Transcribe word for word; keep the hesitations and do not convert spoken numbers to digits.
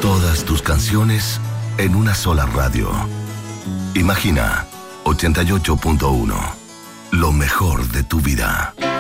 Todas tus canciones en una sola radio. Imagina ochenta y ocho punto uno. Lo mejor de tu vida.